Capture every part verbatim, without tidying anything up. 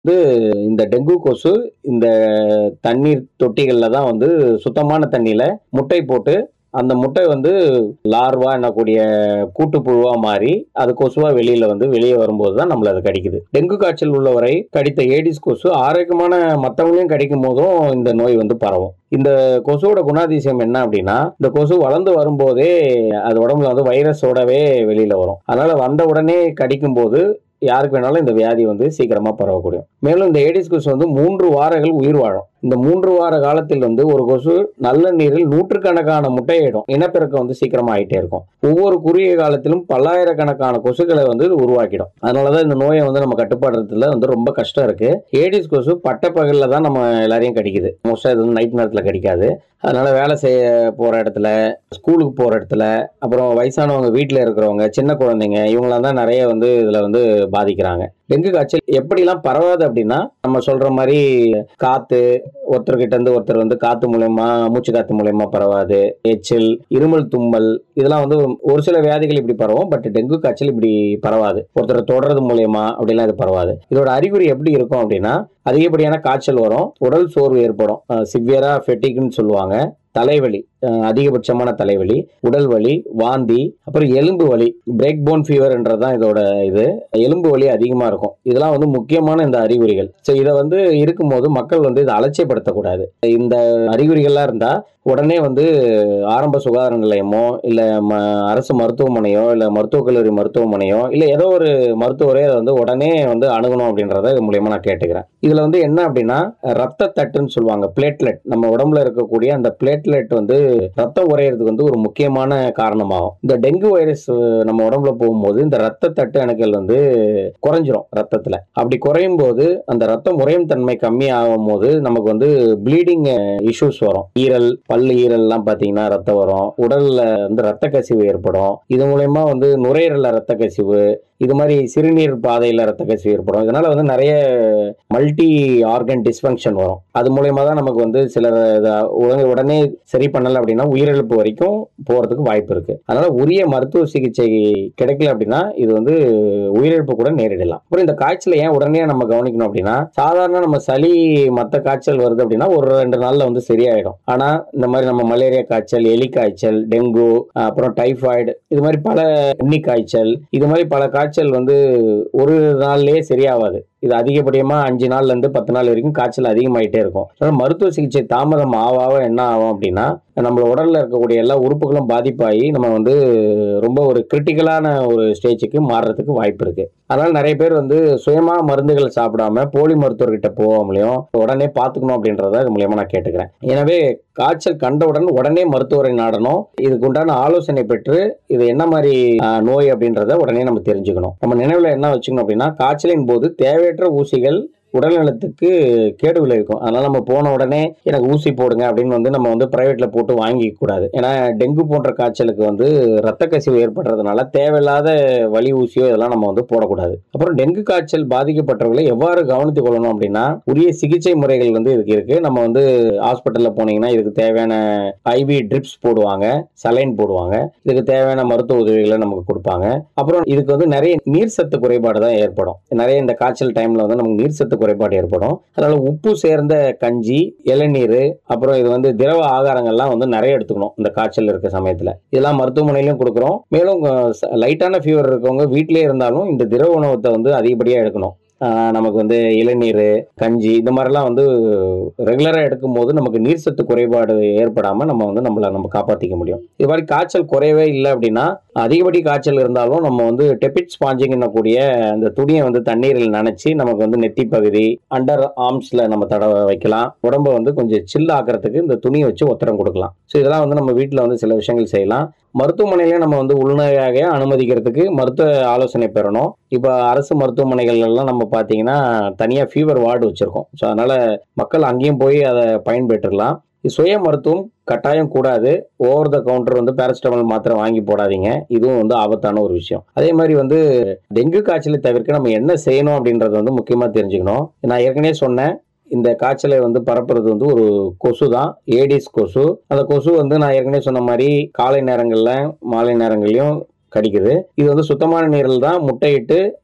வந்து இந்த டெங்கு கொசு இந்த தண்ணீர் தொட்டிகள்ல தான் வந்து சுத்தமான தண்ணியில முட்டை போட்டு அந்த முட்டை வந்து லார்வா என்னக்கூடிய கூட்டுப்புழுவா மாறி அது கொசுவா வெளியில வந்து வெளியே வரும்போது தான் நம்மள அது கடிக்குது. டெங்கு காய்ச்சல் உள்ளவரை கடித்த ஏடிஸ் கொசு ஆரோக்கியமான மற்றவங்களையும் கடிக்கும் போதும் இந்த நோய் வந்து பரவும். இந்த கொசுவோட குணாதிசயம் என்ன அப்படின்னா, இந்த கொசு வளர்ந்து வரும்போதே அது உடம்புல வந்து வைரஸோடவே வெளியில வரும். அதனால வந்த உடனே கடிக்கும் போது யாருக்கு வேணாலும் இந்த வியாதி வந்து சீக்கிரமா பரவக்கூடும். மேலும் இந்த ஏடிஸ் கொசு வந்து மூன்று வாரங்கள் உயிர் வாழும். இந்த மூன்று வார காலத்தில் வந்து ஒரு கொசு நல்ல நீரில் நூற்றுக்கணக்கான முட்டையிடும். இனப்பெருக்கம் வந்து சீக்கிரமா ஆயிட்டே இருக்கும். ஒவ்வொரு குறுகிய காலத்திலும் பல்லாயிரக்கணக்கான கொசுக்களை வந்து உருவாக்கிடும். அதனாலதான் இந்த நோயை வந்து நம்ம கட்டுப்படுறதுல வந்து ரொம்ப கஷ்டம் இருக்கு. ஏடிஸ் கொசு பட்ட பகல்ல தான் நம்ம எல்லாரையும் கடிக்குது. மோஸ்டா இது வந்து நைட் நேரத்துல கடிக்காது. அதனால வேலை செய்ய போற இடத்துல, ஸ்கூலுக்கு போற இடத்துல, அப்புறம் வயசானவங்க வீட்டுல இருக்கிறவங்க, சின்ன குழந்தைங்க இவங்களாம் தான் நிறைய வந்து இதுல வந்து பாதிக்கிறாங்க. டெங்கு காய்ச்சல் எப்படிலாம் பரவாது அப்படின்னா, நம்ம சொல்ற மாதிரி காத்து ஒருத்தர்கிட்ட இருந்து ஒருத்தர் வந்து காத்து மூலயமா, மூச்சு காத்து மூலயமா பரவாது. எச்சில், இருமல், தும்மல் இதெல்லாம் வந்து ஒரு சில வியாதிகள் இப்படி பரவும். பட் டெங்கு காய்ச்சல் இப்படி பரவாது. ஒருத்தர் தொடர்றது மூலயமா அப்படிலாம் இது பரவாது. இதோட அறிகுறி எப்படி இருக்கும் அப்படின்னா, அதிகப்படியான காய்ச்சல் வரும், உடல் சோர்வு ஏற்படும், சிவியரா ஃபெட்டிக்னு சொல்லுவாங்க, தலைவலி, அதிகபட்சமான தலைவலி, உடல் வலி, வாந்தி, அப்புறம் எலும்பு வலி, பிரேக் போன் ஃபீவர்ன்றதுதான் இதோட இது. எலும்பு வலி அதிகமா இருக்கும். இதெல்லாம் வந்து முக்கியமான இந்த அறிகுறிகள். ஸோ இதை வந்து இருக்கும்போது மக்கள் வந்து இதை அலட்சியப்படுத்தக்கூடாது. இந்த அறிகுறிகள்லாம் இருந்தா உடனே வந்து ஆரம்ப சுகாதார நிலையமோ இல்ல அரசு மருத்துவமனையோ இல்ல மருத்துவக் கல்லூரி மருத்துவமனையோ இல்ல ஏதோ ஒரு மருத்துவரே அதை வந்து உடனே வந்து அணுகணும் அப்படின்றத இது மூலியமா நான் கேட்டுக்கிறேன். இதுல வந்து என்ன அப்படின்னா, ரத்த தட்டுன்னு சொல்லுவாங்க, பிளேட்லெட். நம்ம உடம்புல இருக்கக்கூடிய அந்த பிளேட்லெட் வந்து ரத்தம் உறையிறதுக்கு வந்து ஒரு முக்கியமான காரணமாகும். இந்த டெங்கு வைரஸ் நம்ம உடம்புல போகும்போது இந்த ரத்த தட்டு அணுக்கள் வந்து குறைஞ்சிரும் ரத்தத்துல. அப்படி குறையும் போது அந்த ரத்தம் உறையும் தன்மை கம்மி ஆகும் போது நமக்கு வந்து ப்ளீடிங் இஷ்யூஸ் வரும். ஈரல், பல்லு ஈரல் எல்லாம் பாத்தீங்கன்னா ரத்தம் வரும். உடல்ல வந்து ரத்த கசிவு ஏற்படும். இது மூலயமா வந்து நுரையீரல்ல ரத்த கசிவு, இது மாதிரி சிறுநீர் பாதையில ரத்த கசிவு ஏற்படும். இதனால வந்து நிறைய மல்டி ஆர்கன் டிஸ்பங்க்ஷன் வரும். அது மூலயமா தான் நமக்கு வந்து சிலர் உடனே உடனே சரி பண்ணல அப்படின்னா உயிரிழப்பு வரைக்கும் போறதுக்கு வாய்ப்பு இருக்கு. அதனால உரிய மருத்துவ சிகிச்சை கிடைக்கல அப்படின்னா இது வந்து உயிரிழப்பு கூட நேரிடலாம். அப்புறம் இந்த காய்ச்சலை ஏன் உடனே நம்ம கவனிக்கணும் அப்படின்னா, சாதாரண நம்ம சளி மத்த காய்ச்சல் வருது அப்படின்னா ஒரு ரெண்டு நாள்ல வந்து சரியாயிடும். ஆனா இந்த மாதிரி நம்ம மலேரியா காய்ச்சல், எலி காய்ச்சல், டெங்கு, அப்புறம் டைபாய்டு, இது மாதிரி பல உண்ணி காய்ச்சல், இது மாதிரி பல காய்ச்சல் வந்து ஒரு நாள்லயே சரியாவாது. இது அதிகப்படியமா அஞ்சு நாள்ல இருந்து பத்து நாள் வரைக்கும் காய்ச்சல் அதிகமாயிட்டே இருக்கும். மருத்துவ சிகிச்சை தாமதம் ஆவாவ என்ன ஆகும் அப்படின்னா, நம்ம உடல்ல இருக்கக்கூடிய எல்லா உறுப்புகளும் பாதிப்பாகி நம்ம வந்து ரொம்ப ஒரு கிரிட்டிக்கலான ஒரு ஸ்டேஜுக்கு மாறுறதுக்கு வாய்ப்பு இருக்கு. அதனால நிறைய பேர் வந்து சுயமா மருந்துகள் சாப்பிடாம போலி மருத்துவர்கிட்ட போகாமலையும் உடனே பார்த்துக்கணும் அப்படின்றத இது மூலியமா நான் கேட்டுக்கிறேன். எனவே காய்ச்சல் கண்டவுடன் உடனே மருத்துவரை நாடணும். இதுக்கு உண்டான ஆலோசனை பெற்று இது என்ன மாதிரி நோய் அப்படின்றத உடனே நம்ம தெரிஞ்சுக்கணும். நம்ம நினைவுல என்ன வச்சுக்கணும் அப்படின்னா, காய்ச்சலின் போது தேவையற்ற ஊசிகள் உடல் நலத்துக்கு கேடு விளைவிக்கும். அதனால நம்ம போன உடனே எனக்கு ஊசி போடுங்க அப்படின்னு வந்து நம்ம வந்து பிரைவேட்ல போட்டு வாங்கிக்க கூடாது. ஏன்னா டெங்கு போன்ற காய்ச்சலுக்கு வந்து ரத்த கசிவு ஏற்படுறதுனால தேவையில்லாத வலி ஊசியோ இதெல்லாம் நம்ம வந்து போடக்கூடாது. அப்புறம் டெங்கு காய்ச்சல் பாதிக்கப்பட்டவர்களை எவ்வாறு கவனித்துக் கொள்ளணும் அப்படின்னா, உரிய சிகிச்சை முறைகள் வந்து இதுக்கு இருக்கு. நம்ம வந்து ஹாஸ்பிட்டல்ல போனீங்கன்னா இதுக்கு தேவையான ஐவி ட்ரிப்ஸ் போடுவாங்க, சலைன் போடுவாங்க, இதுக்கு தேவையான மருத்துவ உதவிகளை நமக்கு கொடுப்பாங்க. அப்புறம் இதுக்கு வந்து நிறைய நீர் சத்து குறைபாடு தான் ஏற்படும். நிறைய இந்த காய்ச்சல் டைம்ல வந்து நமக்கு நீர் சத்து குறைபாடு ஏற்படும். அதனால உப்பு சேர்ந்த கஞ்சி, இளநீர், அப்புறம் இது வந்து திரவ ஆகாரங்கள்லாம் வந்து நிறைய எடுத்துக்கணும் இந்த காய்ச்சல் இருக்க சமயத்துல. இதெல்லாம் மருத்துவமனையிலும் கொடுக்குறோம். மேலும் லைட்டான ஃபீவர் இருக்கவங்க வீட்டிலே இருந்தாலும் இந்த திரவ உணவத்தை வந்து அதிகப்படியா எடுக்கணும். நமக்கு வந்து இளநீர், கஞ்சி இந்த மாதிரிலாம் வந்து ரெகுலரா எடுக்கும் போது நமக்கு நீர் சத்து குறைபாடு ஏற்படாம நம்ம வந்து நம்மளை நம்ம காப்பாற்றிக்க முடியும். இது மாதிரி காய்ச்சல் குறையவே இல்லை அப்படின்னா, அதிகப்படி காய்ச்சல் இருந்தாலும் நம்ம வந்து டெபிட் ஸ்பாஞ்சிங் கூடிய அந்த துணியை வந்து தண்ணீரில் நனைச்சி நமக்கு வந்து நெத்தி பகுதி, அண்டர் ஆர்ம்ஸ்ல நம்ம தடவை வைக்கலாம். உடம்பை வந்து கொஞ்சம் சில் ஆக்கிறதுக்கு இந்த துணியை வச்சு ஒத்தரம் கொடுக்கலாம். ஸோ இதெல்லாம் வந்து நம்ம வீட்டில் வந்து சில விஷயங்கள் செய்யலாம். மருத்துவமனையில நம்ம வந்து உள்நோயாக அனுமதிக்கிறதுக்கு மருத்துவ ஆலோசனை பெறணும். இப்போ அரசு மருத்துவமனைகள் எல்லாம் நம்ம பார்த்தீங்கன்னா தனியாக ஃபீவர் வார்டு வச்சிருக்கோம். ஸோ அதனால மக்கள் அங்கேயும் போய் அதை பயன்பெற்றுக்கலாம். சுய மருத்துவம் கட்டாயம் கூடாது. ஓவர் த கவுண்டர் வந்து பேராசிட்டமால் மாத்திரை வாங்கி போடாதீங்க. இதுவும் வந்து ஆபத்தான ஒரு விஷயம். அதே மாதிரி வந்து டெங்கு காய்ச்சலை தவிர்க்க நம்ம என்ன செய்யணும் அப்படின்றத வந்து முக்கியமா தெரிஞ்சுக்கணும். நான் ஏற்கனவே சொன்னேன், இந்த காய்ச்சலை வந்து பரப்புறது வந்து ஒரு கொசு தான், ஏடிஸ் கொசு. அந்த கொசு வந்து நான் ஏற்கனவே சொன்ன மாதிரி காலை நேரங்கள்ல மாலை நேரங்களையும் கடிக்குது. இது வந்து சுத்தமான நீரில் தான் முட்டையிட்டு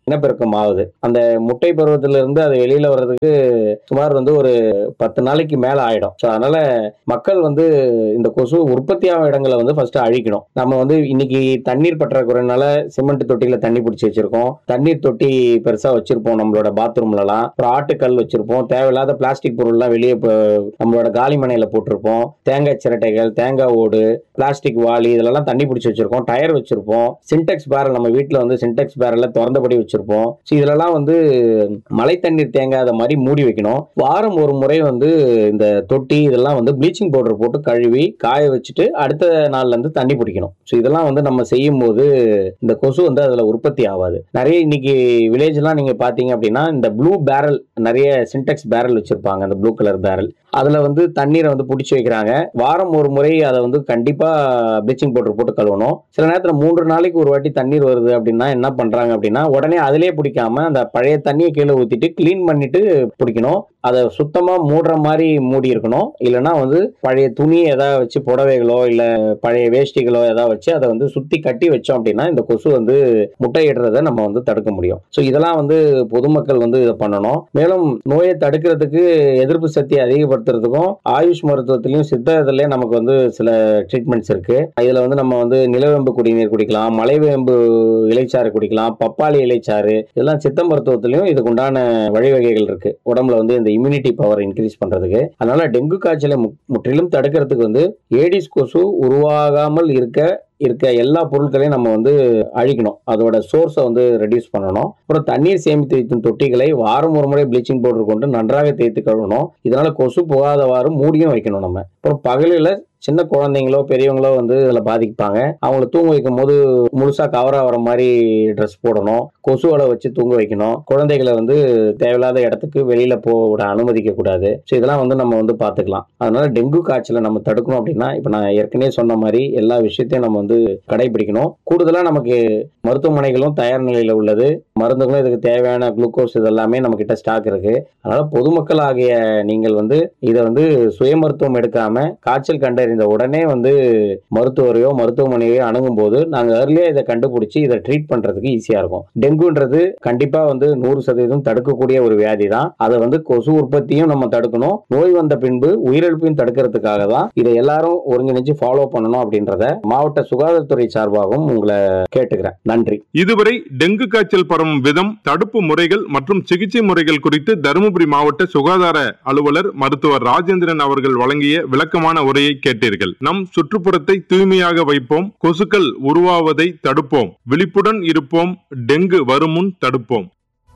இனப்பெருக்கம் ஆகுது. அந்த முட்டை பருவத்திலிருந்து அது வெளியில வர்றதுக்கு சுமார் வந்து ஒரு பத்து நாளைக்கு மேல ஆயிடும். ஸோ அதனால மக்கள் வந்து இந்த கொசு உற்பத்தியாகும் இடங்களை வந்து ஃபர்ஸ்ட் அழிக்கணும். நம்ம வந்து இன்னைக்கு தண்ணீர் பற்றாக்குறைனால சிமெண்ட் தொட்டியில தண்ணி பிடிச்சி வச்சிருக்கோம். தண்ணீர் தொட்டி பெருசா வச்சிருப்போம் நம்மளோட பாத்ரூம்லலாம். அப்புறம் ஆட்டுக்கல் வச்சிருப்போம். தேவையில்லாத பிளாஸ்டிக் பொருள்லாம் வெளியே நம்மளோட காலிமனையில போட்டிருப்போம். தேங்காய் சிரட்டைகள், தேங்காய் ஓடு, பிளாஸ்டிக் வாளி இதெல்லாம் தண்ணி பிடிச்சி வச்சிருக்கோம். டயர் வச்சிருப்போம். சின்டெக்ஸ் பேரல் நம்ம வீட்டில் வந்து சின்டெக்ஸ் பேரல்ல திறந்தபடி வச்சிருப்போம். ஸோ இதெல்லாம் வந்து மழை தண்ணீர் தேங்காத மாதிரி மூடி வைக்கணும். வாரம் ஒரு முறை வந்து இந்த தொட்டி இதெல்லாம் வந்து ப்ளீச்சிங் பவுடர் போட்டு கழுவி காய வச்சுட்டு அடுத்த நாள்ல இருந்து தண்ணி பிடிக்கணும். ஸோ இதெல்லாம் வந்து நம்ம செய்யும் போது இந்த கொசு வந்து அதுல உற்பத்தி ஆகாது. நிறைய இன்னைக்கு வில்லேஜ் எல்லாம் நீங்க பாத்தீங்க அப்படின்னா இந்த ப்ளூ பேரல், நிறைய சின்டெக்ஸ் பேரல் வச்சிருப்பாங்க. அந்த ப்ளூ கலர் பேரல் அதுல வந்து தண்ணீரை வந்து பிடிச்சி வைக்கிறாங்க. வாரம் ஒரு முறை அதை வந்து கண்டிப்பா ப்ளீச்சிங் பவுடர் போட்டு கழுவணும். சில நேரத்துல மூன்று நாளைக்கு ஒரு வாட்டி தண்ணீர் வருது அப்படின்னா என்ன பண்றாங்க அப்படின்னா உடனே அதிலே பிடிக்காம அந்த பழைய தண்ணியை கீழே ஊத்திட்டு கிளீன் பண்ணிட்டு பிடிக்கணும். அதை சுத்தமா மூடுற மாதிரி மூடி இருக்கணும். இல்லைன்னா வந்து பழைய துணி ஏதாவது வச்சு, புடவைகளோ இல்ல பழைய வேஷ்டிகளோ ஏதாவது வச்சு அதை வந்து சுத்தி கட்டி வச்சோம் அப்படின்னா இந்த கொசு வந்து முட்டையிடுறதை நம்ம வந்து தடுக்க முடியும். ஸோ இதெல்லாம் வந்து பொதுமக்கள் வந்து இதை பண்ணணும். மேலும் நோயை தடுக்கிறதுக்கு, எதிர்ப்பு சக்தியை அதிகப்படுத்துறதுக்கும் ஆயுஷ் மருத்துவத்திலையும் சித்தத்திலையும் நமக்கு வந்து சில ட்ரீட்மெண்ட்ஸ் இருக்கு. இதுல வந்து நம்ம வந்து நிலவேம்பு குடிநீர் குடிக்கலாம், மலைவேம்பு இலைச்சாறு குடிக்கலாம், பப்பாளி இலைச்சாறு, இதெல்லாம் சித்த மருத்துவத்திலையும் இதுக்கு உண்டான வழிவகைகள் இருக்கு. உடம்புல வந்து இந்த இம்யூனிட்டி பவர் இன்க்ரீஸ் பண்றதுக்கு. அதனால டெங்கு காய்ச்சலை முற்றிலும் தடுக்கிறதுக்கு வந்து ஏடிஸ் கொசு உருவாகாமல் இருக்க இருக்க எல்லா பொருட்களையும் நம்ம வந்து அழிக்கணும். அதோட சோர்ஸை வந்து ரெடியூஸ் பண்ணணும். அப்புறம் தண்ணீர் சேமித்து வைக்கும் தொட்டிகளை வாரம் ஒரு முறை ப்ளீச்சிங் பவுடர் கொண்டு நன்றாக தேய்த்து கழுவணும். இதனால கொசு போகாதவாறு மூடியும் வைக்கணும் நம்ம. அப்புறம் பகலில் சின்ன குழந்தைங்களோ பெரியவங்களோ வந்து இதுல பாதிப்பாங்க. அவங்கள தூங்க வைக்கும் போது முழுசா கவர் ஆகிற மாதிரி ட்ரெஸ் போடணும். கொசுவலை வச்சு தூங்க வைக்கணும். குழந்தைகளை வந்து தேவையில்லாத இடத்துக்கு வெளியில போட அனுமதிக்க கூடாது. ஸோ இதெல்லாம் வந்து நம்ம வந்து பார்த்துக்கலாம். அதனால டெங்கு காய்ச்சலை நம்ம தடுக்கணும் அப்படின்னா இப்ப நான் ஏற்கனவே சொன்ன மாதிரி எல்லா விஷயத்தையும் நம்ம வந்து கடைபிடிக்கணும். கூடுதலா நமக்கு மருத்துவமனைகளும் தயார் நிலையில உள்ளது. மருந்துகளும் இதுக்கு தேவையான குளுக்கோஸ் இதெல்லாமே நம்ம கிட்ட ஸ்டாக் இருக்கு. அதனால பொதுமக்கள் ஆகிய நீங்கள் வந்து இதை வந்து சுய மருத்துவம் எடுக்காம காய்ச்சல் கண்டறிந்த உடனே வந்து மருத்துவரையோ மருத்துவமனையோ அணுகும் போது நாங்க ஏர்லியா இதை கண்டுபிடிச்சு இதை ட்ரீட் பண்றதுக்கு ஈஸியா இருக்கும். டெங்குன்றது கண்டிப்பா வந்து நூறு சதவீதம் தடுக்கக்கூடிய ஒரு வியாதி தான். அதை வந்து கொசு உற்பத்தியும் நம்ம தடுக்கணும். நோய் வந்த பின்பு உயிரிழப்பையும் தடுக்கிறதுக்காக தான் இதை எல்லாரும் ஒருங்கிணைச்சு ஃபாலோ பண்ணணும் அப்படின்றத மாவட்ட சுகாதாரத்துறை சார்பாகவும் உங்களை கேட்டுக்கிறேன். நன்றி. இதுவரை டெங்கு காய்ச்சல் பரவும் விதம், தடுப்பு முறைகள் மற்றும் சிகிச்சை முறைகள் குறித்து தருமபுரி மாவட்ட சுகாதார அலுவலர் மருத்துவர் ராஜேந்திரன் அவர்கள் வழங்கிய விளக்கமான உரையை கேட்டீர்கள். நம் சுற்றுப்புறத்தை தூய்மையாக வைப்போம், கொசுக்கள் உருவாவதை தடுப்போம், விழிப்புடன் இருப்போம், டெங்கு வருமுன் தடுப்போம்.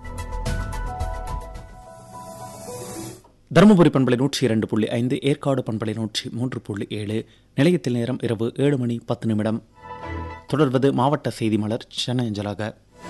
தருமபுரி பண்பலை நூற்றி இரண்டு புள்ளி ஐந்து, ஏற்காடு பண்பலை நூற்றி மூன்று புள்ளி ஏழு. நிலையத்தில் நேரம் இரவு ஏழு மணி பத்து நிமிடம். தொடர்வது மாவட்ட செய்தி மலர் சென்னை அஞ்சலாக.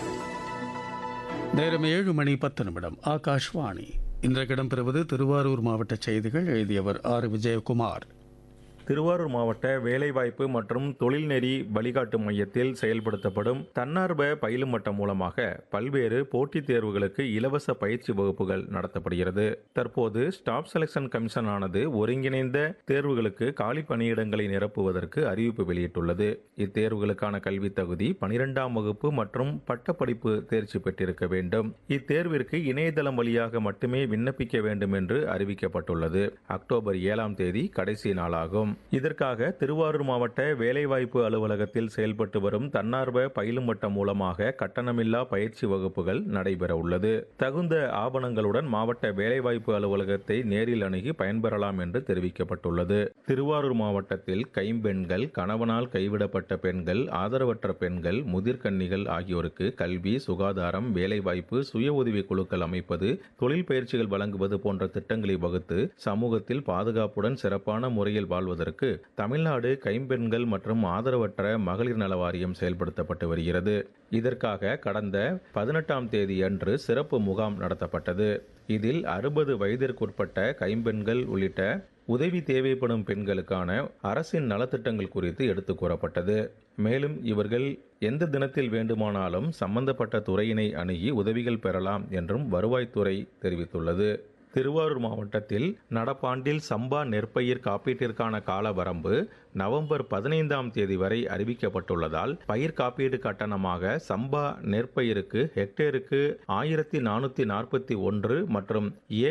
நேரம் ஏழு மணி பத்து நிமிடம். ஆகாஷ்வாணி. இன்றைக்கு இடம்பெறுவது திருவாரூர் மாவட்ட செய்திகள். எழுதியவர் ஆர் விஜயகுமார். திருவாரூர் மாவட்ட வேலைவாய்ப்பு மற்றும் தொழில்நெறி வழிகாட்டு மையத்தில் செயல்படுத்தப்படும் தன்னார்வ பயிலும் மட்டம் மூலமாக பல்வேறு போட்டித் தேர்வுகளுக்கு இலவச பயிற்சி வகுப்புகள் நடத்தப்படுகிறது. தற்போது ஸ்டாஃப் செலக்ஷன் கமிஷன் ஆனது ஒருங்கிணைந்த தேர்வுகளுக்கு காலி பணியிடங்களை நிரப்புவதற்கு அறிவிப்பு வெளியிட்டுள்ளது. இத்தேர்வுகளுக்கான கல்வி தகுதி பனிரெண்டாம் வகுப்பு மற்றும் பட்டப்படிப்பு தேர்ச்சி பெற்றிருக்க வேண்டும். இத்தேர்விற்கு இணையதளம் வழியாக மட்டுமே விண்ணப்பிக்க வேண்டும் என்று அறிவிக்கப்பட்டுள்ளது. அக்டோபர் ஏழாம் தேதி கடைசி நாளாகும். இதற்காக திருவாரூர் மாவட்ட வேலைவாய்ப்பு அலுவலகத்தில் செயல்பட்டு வரும் தன்னார்வ பயிலும் மட்டம் மூலமாக கட்டணமில்லா பயிற்சி வகுப்புகள் நடைபெற உள்ளது. தகுந்த ஆவணங்களுடன் மாவட்ட வேலைவாய்ப்பு அலுவலகத்தை நேரில் அணுகி பயன்பெறலாம் என்று தெரிவிக்கப்பட்டுள்ளது. திருவாரூர் மாவட்டத்தில் கைம்பெண்கள், கணவனால் கைவிடப்பட்ட பெண்கள், ஆதரவற்ற பெண்கள், முதிர்கன்னிகள் ஆகியோருக்கு கல்வி, சுகாதாரம், வேலைவாய்ப்பு, சுய உதவி குழுக்கள் அமைப்பது, தொழில் பயிற்சிகள் வழங்குவது போன்ற திட்டங்களை வகுத்து சமூகத்தில் பாதுகாப்புடன் சிறப்பான முறையில் வாழ்வது தமிழ்நாடு கைம்பெண்கள் மற்றும் ஆதரவற்ற மகளிர் நல வாரியம் செயல்படுத்தப்பட்டு வருகிறது. இதற்காக கடந்த பதினெட்டாம் தேதி அன்று சிறப்பு முகாம் நடத்தப்பட்டது. இதில் அறுபது வயதிற்குட்பட்ட கைம்பெண்கள் உள்ளிட்ட உதவி தேவைப்படும் பெண்களுக்கான அரசின் நலத்திட்டங்கள் குறித்து எடுத்துக் கூறப்பட்டது. மேலும் இவர்கள் எந்த தினத்தில் வேண்டுமானாலும் சம்பந்தப்பட்ட துறையினை அணுகி உதவிகள் பெறலாம் என்றும் வருவாய்த்துறை தெரிவித்துள்ளது. திருவாரூர் மாவட்டத்தில் நடப்பாண்டில் சம்பா நெற்பயிர் காப்பீட்டிற்கான கால வரம்பு நவம்பர் பதினைந்தாம் தேதி வரை அறிவிக்கப்பட்டுள்ளதால் பயிர் காப்பீடு கட்டணமாக சம்பா நெற்பயிருக்கு ஹெக்டேருக்கு ஆயிரத்தி நானூற்றி நாற்பத்தி ஒன்று மற்றும்